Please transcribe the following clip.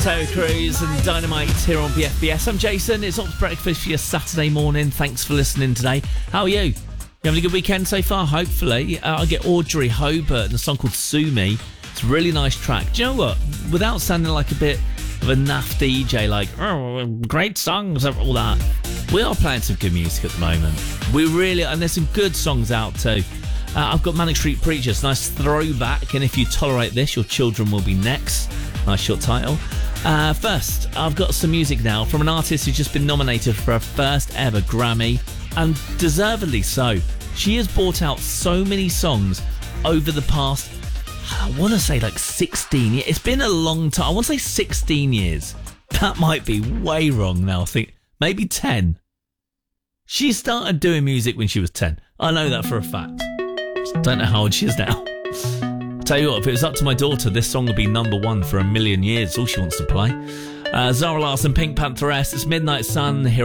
Terry Crews and Dynamite here on BFBS. I'm Jason. It's Ops Breakfast for your Saturday morning. Thanks for listening today. How are you? You having a good weekend so far? Hopefully. I get Audrey Hobart and a song called Sue Me. It's a really nice track. Do you know what? Without sounding like a bit of a naff DJ, like, oh, great songs, all that, we are playing some good music at the moment. We really, and there's some good songs out too. I've got Manic Street Preachers, nice throwback, and If You Tolerate This, Your Children Will Be Next. Nice short title. First, I've got some music now from an artist who's just been nominated for her first ever Grammy, and deservedly so. She has brought out so many songs over the past, I want to say like 16 years. It's been a long time. I want to say 16 years. That might be way wrong now. I think maybe 10. She started doing music when she was 10. I know that for a fact. Don't know how old she is now. Tell you what, if it was up to my daughter, this song would be number one for a million years. All she wants to play. Zara Larsson, Pink Pantheress. It's Midnight Sun here.